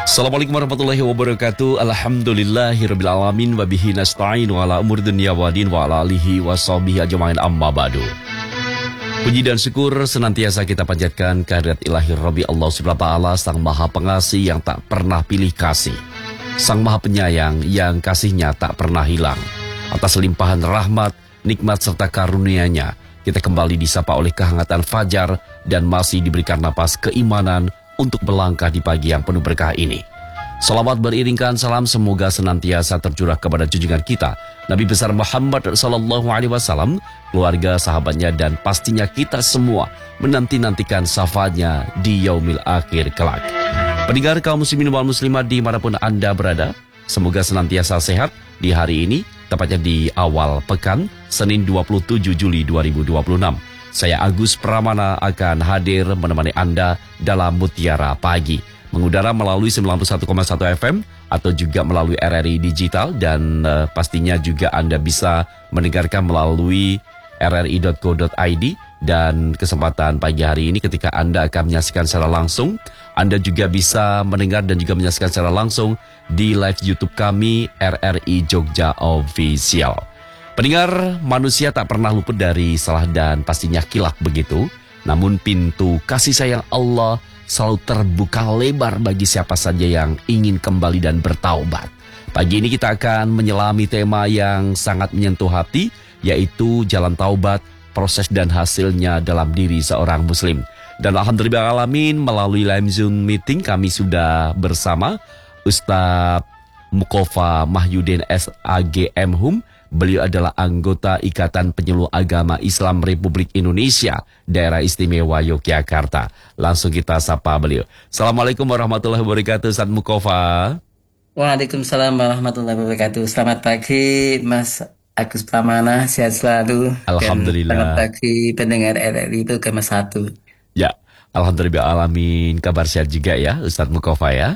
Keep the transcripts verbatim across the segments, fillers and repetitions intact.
Assalamualaikum warahmatullahi wabarakatuh. Alhamdulillahirabbil alamin wa bihi nasta'in wa ala umur dunya wa din wa ala alihi wa sahbihi ajma'in amma ba'du. Puji dan syukur senantiasa kita panjatkan kehadirat ilahi Rabbi Allah Subhanahu wa taala, Sang Maha Pengasih yang tak pernah pilih kasih, Sang Maha Penyayang yang kasihnya tak pernah hilang. Atas limpahan rahmat, nikmat serta karunia-Nya, kita kembali disapa oleh kehangatan fajar dan masih diberikan napas keimanan untuk melangkah di pagi yang penuh berkah ini. Salawat beriringkan salam semoga senantiasa tercurah kepada junjungan kita Nabi besar Muhammad sallallahu alaihi wasallam, keluarga, sahabatnya, dan pastinya kita semua menanti-nantikan syafaatnya di yaumil akhir kelak. Pendengar kaum muslimin wal muslimat dimanapun Anda berada, semoga senantiasa sehat di hari ini, tepatnya di awal pekan Senin dua puluh tujuh Juli dua ribu dua puluh enam. Saya Agus Pramana akan hadir menemani Anda dalam Mutiara Pagi, mengudara melalui sembilan puluh satu koma satu F M atau juga melalui R R I Digital, dan uh, pastinya juga Anda bisa mendengarkan melalui r r i dot co dot i d. Dan kesempatan pagi hari ini ketika Anda akan menyaksikan secara langsung, Anda juga bisa mendengar dan juga menyaksikan secara langsung di live YouTube kami R R I Jogja Official. Pendengar, manusia tak pernah luput dari salah dan pastinya khilaf begitu. Namun pintu kasih sayang Allah selalu terbuka lebar bagi siapa saja yang ingin kembali dan bertaubat. Pagi ini kita akan menyelami tema yang sangat menyentuh hati, yaitu jalan taubat, proses dan hasilnya dalam diri seorang muslim. Dan alhamdulillah alamin, melalui live Zoom meeting kami sudah bersama Ustaz Mukofa Mahyudin S A G M Hum. Beliau adalah anggota Ikatan Penyuluh Agama Islam Republik Indonesia, Daerah Istimewa Yogyakarta. Langsung kita sapa beliau. Assalamualaikum warahmatullahi wabarakatuh, Ustaz Mukofa. Waalaikumsalam warahmatullahi wabarakatuh. Selamat pagi, Mas Agus Pramana, sehat selalu. Alhamdulillah. Dan selamat pagi pendengar R R I itu Gama satu. Ya, alhamdulillah alamin. Kabar sehat juga ya, Ustaz Mukofa ya.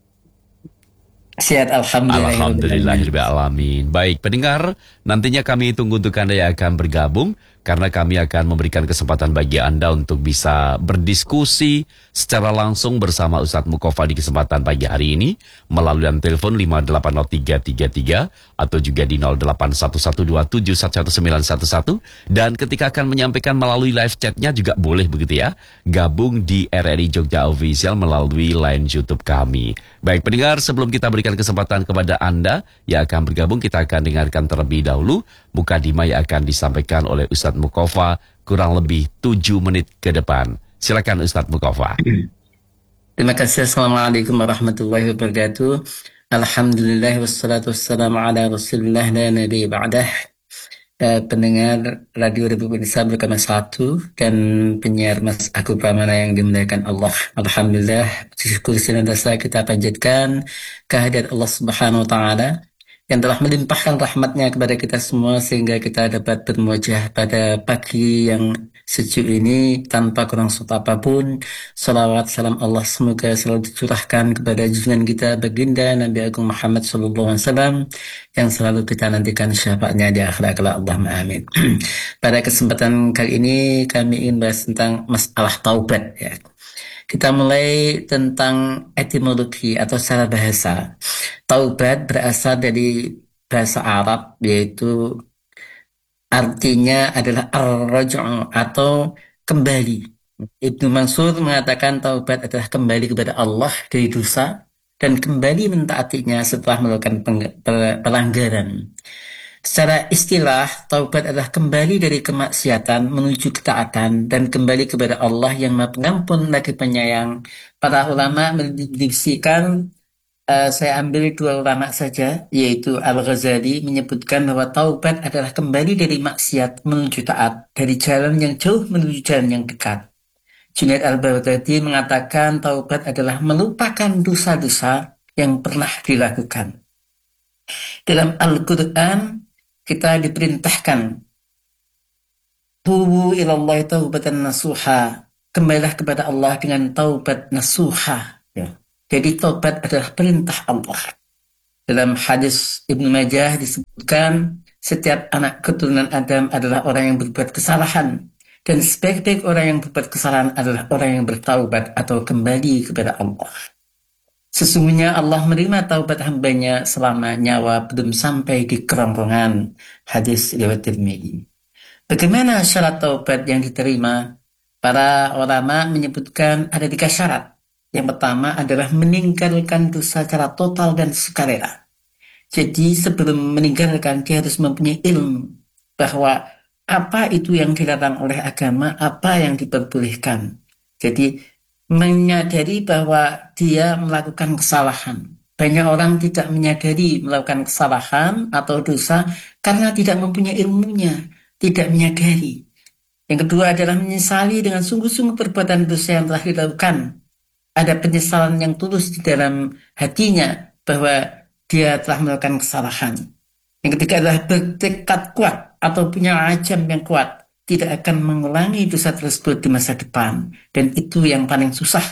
Sehat alhamdulillah. Alhamdulillah alamin. Baik pendengar, nantinya kami tunggu untuk Anda yang akan bergabung, karena kami akan memberikan kesempatan bagi Anda untuk bisa berdiskusi secara langsung bersama Ustaz Mukofa di kesempatan pagi hari ini melalui telepon lima delapan nol tiga tiga tiga atau juga di nol delapan satu satu dua tujuh satu satu sembilan satu satu, dan ketika akan menyampaikan melalui live chatnya juga boleh begitu ya, gabung di R R I Jogja Official melalui line YouTube kami. Baik pendengar, sebelum kita berikan kesempatan kepada Anda yang akan bergabung, kita akan dengarkan terlebih dahulu mukadimah yang akan disampaikan oleh Ustaz Mukofa kurang lebih tujuh menit ke depan. Silakan Ustaz Mukofa. Terima kasih. Assalamualaikum warahmatullahi wabarakatuh. Alhamdulillah wassalatu wassalamu ala rasulillah la nabi ba'dah. Uh, pendengar Radio Republik Indonesia Berkama satu dan penyiar Mas Agus Pramana yang dimuliakan Allah. Alhamdulillah, syukur senantiasa kita panjatkan kehadirat Allah Subhanahu wa taala yang telah melimpahkan rahmatnya kepada kita semua sehingga kita dapat bermuajah pada pagi yang sejuk ini tanpa kurang suatu apapun. Salawat salam Allah semoga selalu dicurahkan kepada junjungan kita baginda Nabi Agung Muhammad sallallahu alaihi wasallam yang selalu kita nantikan syafaatnya di akhirat kelak. Allahumma amin. Pada kesempatan kali ini kami ingin bahas tentang masalah taubat ya. Kita mulai tentang etimologi atau secara bahasa. Taubat berasal dari bahasa Arab, yaitu artinya adalah ar-raj'u atau kembali. Ibnu Mansur mengatakan taubat adalah kembali kepada Allah dari dosa dan kembali mentaatinya setelah melakukan pelanggaran. Secara istilah, taubat adalah kembali dari kemaksiatan menuju ketaatan dan kembali kepada Allah yang Maha Pengampun lagi Penyayang. Para ulama mendiskusikan, uh, saya ambil dua ulama saja, yaitu Al-Ghazali menyebutkan bahwa taubat adalah kembali dari maksiat menuju taat, dari jalan yang jauh menuju jalan yang dekat. Junaid Al-Baghdadi mengatakan taubat adalah melupakan dosa-dosa yang pernah dilakukan. Dalam Al-Quran kita diperintahkan tubu ilallahi taubatan nasuha, kembalilah kepada Allah dengan taubat nasuha ya. Jadi taubat adalah perintah Allah. Dalam hadis Ibnu Majah disebutkan setiap anak keturunan Adam adalah orang yang berbuat kesalahan, dan sebaik-baik orang yang berbuat kesalahan adalah orang yang bertaubat atau kembali kepada Allah. Sesungguhnya Allah menerima taubat hambanya selama nyawa belum sampai di kerongkongan. Hadis riwayat Tirmidzi. Bagaimana syarat taubat yang diterima? Para ulama menyebutkan ada tiga syarat. Yang pertama adalah meninggalkan dosa secara total dan sukarela. Jadi sebelum meninggalkan dia harus mempunyai ilmu bahwa apa itu yang dilarang oleh agama, apa yang diperbolehkan. Jadi menyadari bahwa dia melakukan kesalahan. Banyak orang tidak menyadari melakukan kesalahan atau dosa karena tidak mempunyai ilmunya, tidak menyadari. Yang kedua adalah menyesali dengan sungguh-sungguh perbuatan dosa yang telah dilakukan. Ada penyesalan yang tulus di dalam hatinya bahwa dia telah melakukan kesalahan. Yang ketiga adalah bertekad kuat atau punya azam yang kuat, tidak akan mengulangi dosa tersebut di masa depan. Dan itu yang paling susah.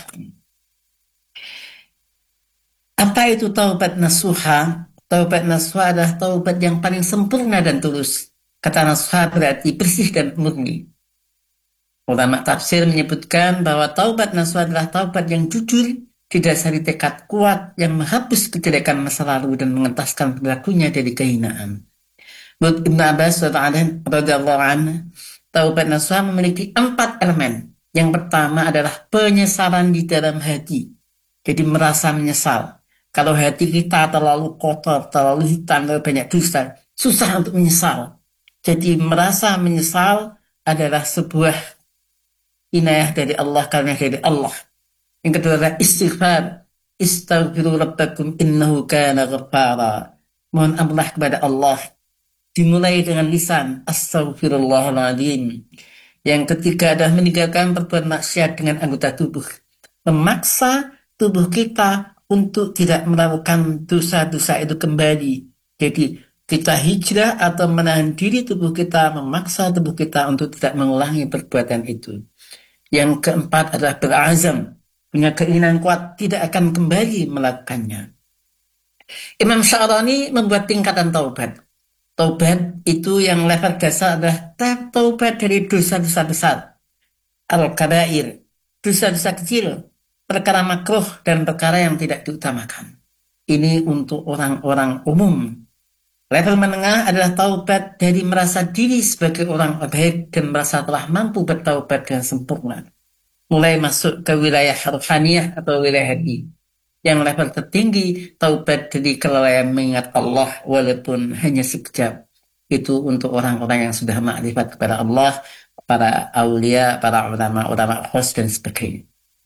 Apa itu taubat nasuha? Taubat nasuha adalah taubat yang paling sempurna dan tulus. Kata nasuha berarti bersih dan murni. Ulama tafsir menyebutkan bahwa taubat nasuha adalah taubat yang jujur, didasari tekad kuat yang menghapus kejelekan masa lalu dan mengentaskan pelakunya dari kehinaan. Menurut Ibnu Abbas radhiyallahu anhu, taubat nasuha memiliki empat elemen. Yang pertama adalah penyesalan di dalam hati. Jadi merasa menyesal. Kalau hati kita terlalu kotor, terlalu hitam, terlalu banyak dosa, susah untuk menyesal. Jadi merasa menyesal adalah sebuah inayah dari Allah, karena dari Allah. Yang kedua adalah istighfar. Istaghfiru rabbakum innahu kana ghaffara. Mohon ampun kepada Allah. Dimulai dengan lisan astaghfirullahaladzim. Yang ketiga adalah meninggalkan perbuatan maksiat dengan anggota tubuh. Memaksa tubuh kita untuk tidak melakukan dosa-dosa itu kembali. Jadi kita hijrah atau menahan diri tubuh kita, memaksa tubuh kita untuk tidak mengulangi perbuatan itu. Yang keempat adalah berazam, punya keinginan kuat, tidak akan kembali melakukannya. Imam Sya'rani membuat tingkatan taubat. Taubat itu yang level dasar adalah taubat dari dosa-dosa besar, al-kabair, dosa-dosa kecil, perkara makruh dan perkara yang tidak diutamakan. Ini untuk orang-orang umum. Level menengah adalah taubat dari merasa diri sebagai orang baik dan merasa telah mampu bertaubat dengan sempurna. Mulai masuk ke wilayah rohaniyah atau wilayah hati. Yang level tertinggi, taubat dari kelalaian mengingat Allah walaupun hanya sekejap. Itu untuk orang-orang yang sudah makrifat kepada Allah, para aulia, para ulama-ulama khos dan sebagainya.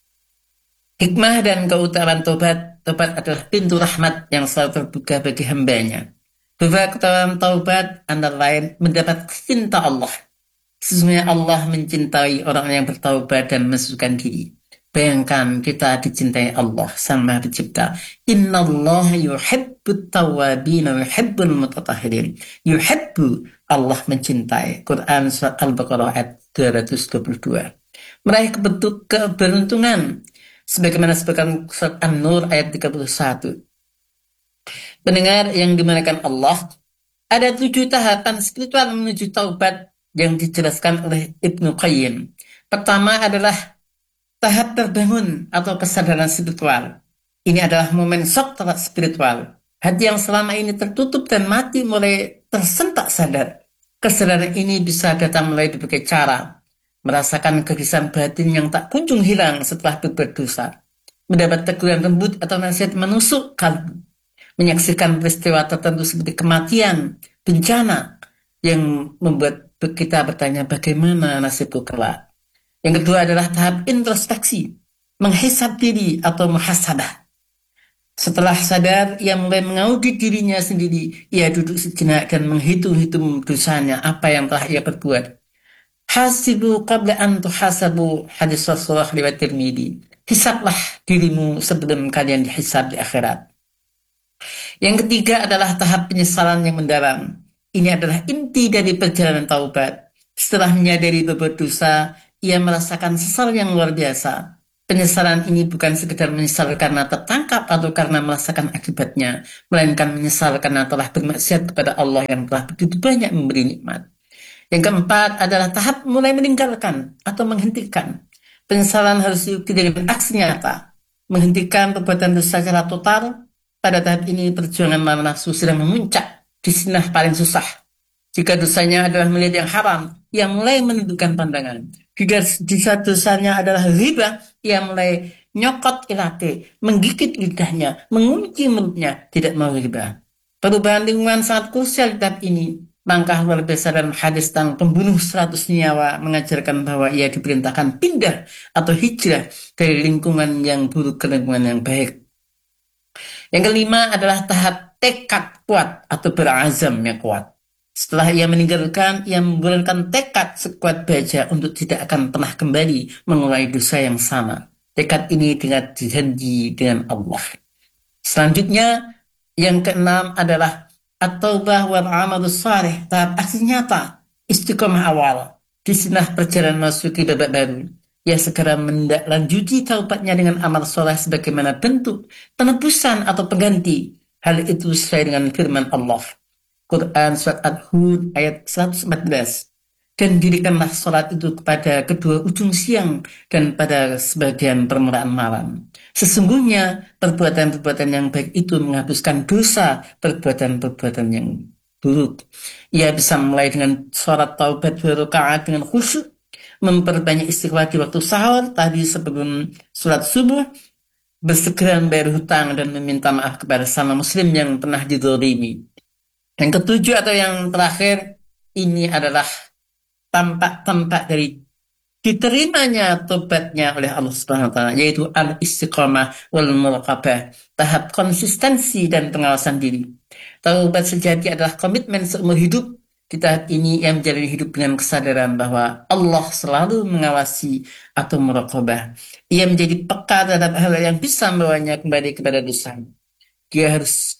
Hikmah dan keutamaan taubat. Taubat adalah pintu rahmat yang selalu terbuka bagi hambanya. Beberapa keutamaan taubat antara lain mendapat cinta Allah. Sesungguhnya Allah mencintai orang yang bertaubat dan mensucikan diri. Bayangkan kita dicintai Allah, Sang Maha Pencipta. Inna Allah yuhibbut tawabin wa yuhibbul mutatahhirin. Yuhibbu, Allah mencintai. Quran Surat Al-Baqarah ayat dua ratus dua puluh dua. Meraih keberuntungan. Sebagaimana sebutkan Surat An-Nur ayat tiga puluh satu. Pendengar yang dimuliakan Allah, ada tujuh tahapan spiritual menuju taubat yang dijelaskan oleh Ibnu Qayyim. Pertama adalah tahap terbangun atau kesadaran spiritual. Ini adalah momen shock spiritual. Hati yang selama ini tertutup dan mati mulai tersentak sadar. Kesadaran ini bisa datang melalui berbagai cara. Merasakan kegelisahan batin yang tak kunjung hilang setelah berbuat dosa. Mendapat teguran lembut atau nasihat menusuk kalbu. Menyaksikan peristiwa tertentu seperti kematian, bencana, yang membuat kita bertanya bagaimana nasibku kelak. Yang kedua adalah tahap introspeksi, menghisab diri atau muhasabah. Setelah sadar, ia mulai mengaudit dirinya sendiri. Ia duduk sejenak dan menghitung-hitung dosanya, apa yang telah ia perbuat. Hasibu qabla an tuhasabu, hadis Rasulullah riwayat Tirmidzi. Hisablah dirimu sebelum kalian dihisab di akhirat. Yang ketiga adalah tahap penyesalan yang mendalam. Ini adalah inti dari perjalanan taubat. Setelah menyadari berbuat dosa, ia merasakan sesal yang luar biasa. Penyesalan ini bukan sekedar menyesal karena tertangkap atau karena merasakan akibatnya, melainkan menyesal karena telah bermaksiat kepada Allah yang telah begitu banyak memberi nikmat. Yang keempat adalah tahap mulai meninggalkan atau menghentikan. Penyesalan harus diikuti dengan aksi nyata. menghentikan perbuatan dosa secara total. Pada tahap ini perjuangan melawan nafsu sedang memuncak di sinah paling susah. Jika dosanya adalah melihat yang haram, ia mulai menundukkan pandangan. Jika jika dosanya adalah riba, ia mulai nyokot ilate, menggigit lidahnya, mengunci mulutnya, tidak mau riba. Perubahan lingkungan sangat krusial di tahap ini. Langkah luar biasa dalam hadis tentang pembunuh seratus nyawa mengajarkan bahwa ia diperintahkan pindah atau hijrah dari lingkungan yang buruk ke lingkungan yang baik. Yang kelima adalah tahap tekad kuat atau berazam yang kuat. Setelah ia meninggalkan, ia membulatkan tekad sekuat baja untuk tidak akan pernah kembali mengulangi dosa yang sama. Tekad ini dengan janji dengan Allah. Selanjutnya, yang keenam adalah at-taubah wal amalus salih, tahap aksi nyata, istiqomah awal. Di sinah perjalanan masuki babak baru. Ia segera menindaklanjuti taubatnya dengan amal soleh sebagaimana bentuk penebusan atau pengganti. Hal itu sesuai dengan firman Allah. Quran Surat Ad-Hud ayat seratus empat belas. Dan dirikanlah sholat itu kepada kedua ujung siang dan pada sebagian permulaan malam. Sesungguhnya perbuatan-perbuatan yang baik itu menghapuskan dosa perbuatan-perbuatan yang buruk. Ia bisa mulai dengan sholat taubat dua rakaat dengan khusyuk, memperbanyak istighfar di waktu sahur tadi sebelum sholat subuh, bersegera membayar hutang dan meminta maaf kepada sama muslim yang pernah dizalimi. Yang ketujuh atau yang terakhir, ini adalah tampak-tampak dari diterimanya tobatnya oleh Allah Subhanahu wa taala, yaitu al-istiqamah wal muraqabah, tahap konsistensi dan pengawasan diri. Taubat sejati adalah komitmen seumur hidup. Di tahap ini ia menjalani hidup dengan kesadaran bahwa Allah selalu mengawasi atau muraqabah. Ia menjadi peka terhadap hal yang bisa membawanya kembali kepada dosa. Dia harus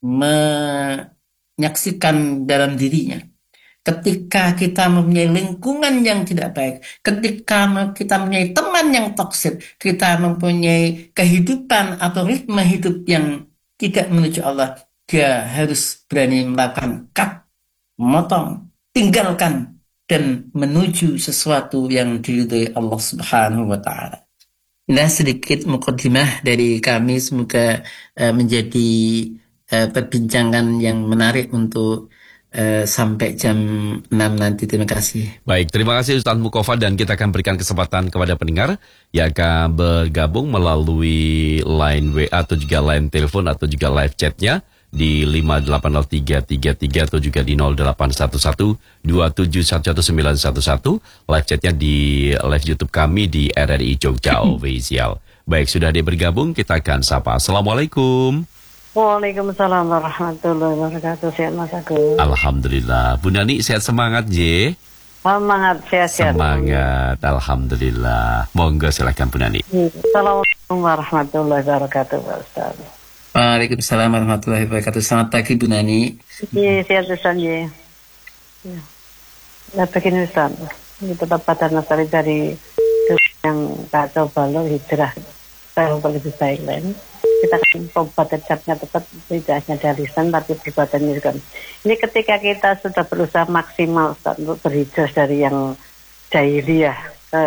menyaksikan dalam dirinya. Ketika kita mempunyai lingkungan yang tidak baik, ketika kita mempunyai teman yang toksik, kita mempunyai kehidupan atau ritme hidup yang tidak menuju Allah, dia harus berani melakukan cut, memotong, tinggalkan, dan menuju sesuatu yang diridhoi Allah Subhanahu wa taala. Nah, sedikit mukadimah dari kami, semoga uh, menjadi uh, perbincangan yang menarik untuk Uh, sampai jam enam nanti. Terima kasih. Baik, terima kasih Ustaz Mukofa, dan kita akan berikan kesempatan kepada pendengar yang akan bergabung melalui line W A atau juga line telepon atau juga live chatnya di lima delapan nol tiga tiga tiga atau juga di nol delapan satu satu dua tujuh satu satu sembilan satu satu. Live chatnya di live YouTube kami di R R I Jogja Official. Baik, sudah dia bergabung, kita akan sapa. Assalamualaikum. Waalaikumsalam warahmatullahi wabarakatuh. Sehat Mas Agus. Alhamdulillah. Bu Nani sehat semangat, J? Semangat, sehat-sehat. Semangat, Alhamdulillah. Monggo silakan Bu Nani. Assalamualaikum warahmatullahi wabarakatuh, Pak Ustaz. Waalaikumsalam warahmatullahi wabarakatuh. Selamat pagi, Bu Nani. Iya, sehat Ustaz, J. Ya. Nah, begini Ustaz. Ini tetap pada nasari dari yang kacau balau hijrah. Saya lebih baik lain. Kita kan tobat tetapnya tetap tidak hanya dari lisan tapi perbuatannya juga. Ini ketika kita sudah berusaha maksimal Ustaz, untuk berhijrah dari yang jahiliyah ke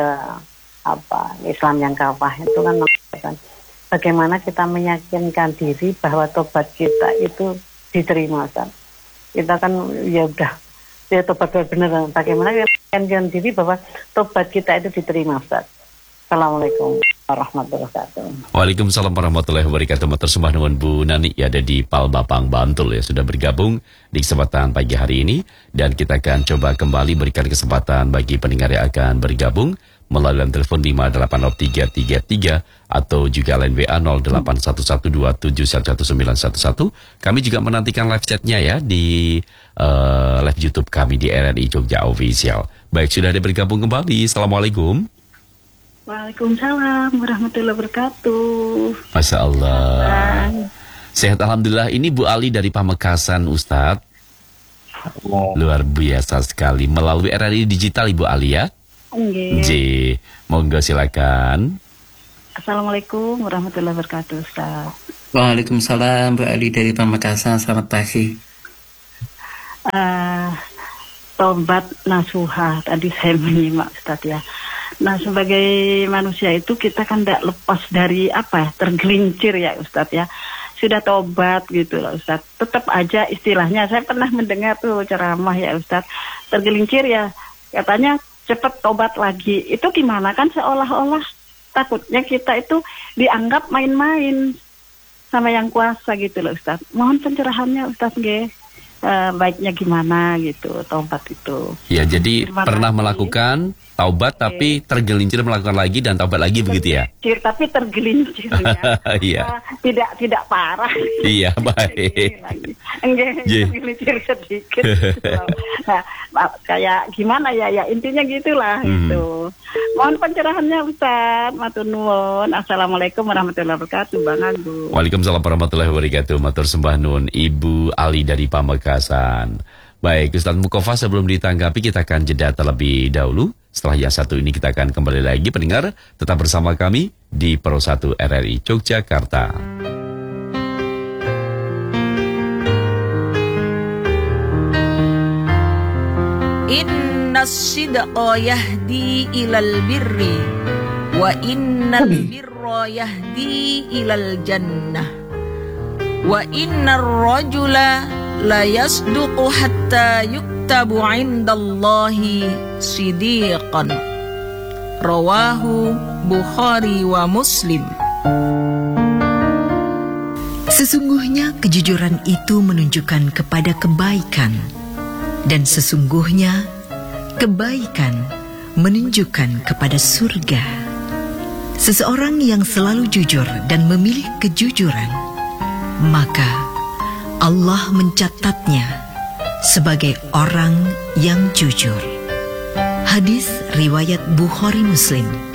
apa Islam yang kafah, itu kan kan bagaimana kita meyakinkan diri bahwa tobat kita itu diterima Ustaz. Kita kan ya udah ya tobat benar. Bagaimana kita meyakinkan diri bahwa tobat kita itu diterima Ustaz. Assalamualaikum warahmatullahi wabarakatuh. Waalaikumsalam warahmatullahi wabarakatuh. Tersembah dengan Bu Nani ya, ada di Palbapang, Bantul ya, sudah bergabung di kesempatan pagi hari ini, dan kita akan coba kembali berikan kesempatan bagi pendengar yang akan bergabung melalui telepon lima delapan nol tiga tiga tiga atau juga line W A nol delapan satu satu dua tujuh satu satu sembilan satu satu. Kami juga menantikan live chatnya ya di uh, live YouTube kami di R R I Jogja Official. Baik, sudah ada bergabung kembali. Assalamualaikum. Waalaikumsalam warahmatullahi wabarakatuh. Masya Allah. Sehat Alhamdulillah. Ini Bu Ali dari Pamekasan, Ustadz. Oh. Luar biasa sekali. Melalui R R I Digital Ibu Ali ya? Nggih. J. Monggo silakan. Assalamualaikum warahmatullahi wabarakatuh, Ustaz. Waalaikumsalam, Bu Ali dari Pamekasan. Selamat pagi. Uh, tobat nasuha. Tadi saya menyimak Ustaz ya. Nah, sebagai manusia itu kita kan tidak lepas dari apa ya, tergelincir ya Ustadz ya. Sudah tobat gitu loh Ustadz. Tetap aja istilahnya, saya pernah mendengar tuh ceramah ya Ustadz. Tergelincir ya, katanya cepat tobat lagi. Itu gimana kan seolah-olah takutnya kita itu dianggap main-main sama yang kuasa gitu loh Ustadz. Mohon pencerahannya Ustadz nggih. Uh, baiknya gimana gitu tobat itu. Ya, jadi Terima pernah kasih. melakukan taubat okay. tapi tergelincir melakukan lagi dan taubat lagi begitu ya? Tergelincir, tapi tergelincir ya. Iya. uh, tidak tidak parah. Iya, baik. Enggak, Yeah. tergelincir sedikit. Gitu. Nah, kayak gimana ya? Ya intinya gitulah Hmm. gitu. Mohon pencerahannya Ustaz. Matur nuwun. Assalamualaikum warahmatullahi wabarakatuh, Bang Agung. Waalaikumsalam warahmatullahi wabarakatuh. Matur sembah nun Ibu Ali dari Pamekasan. Baik, Ustaz Mukofa, sebelum ditanggapi kita akan jeda terlebih dahulu. Setelah yang satu ini kita akan kembali lagi. Pendengar, tetap bersama kami di Pro satu R R I Yogyakarta. Innas sidqa yahdi ilal birri wa innal birra yahdi ilal jannah wa innar rajula la yasduqu hatta yuktabu indallahi sidiqan. Rawahu Bukhari wa Muslim. Sesungguhnya kejujuran itu menunjukkan kepada kebaikan, dan sesungguhnya kebaikan menunjukkan kepada surga. Seseorang yang selalu jujur dan memilih kejujuran, maka Allah mencatatnya sebagai orang yang jujur. Hadis riwayat Bukhari Muslim.